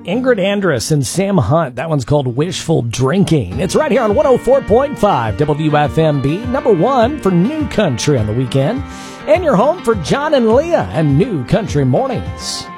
Ingrid Andress and Sam Hunt. That one's called Wishful Drinking. It's right here on 104.5 WFMB, number one for New Country on the weekend. And your home for John and Leah and New Country Mornings.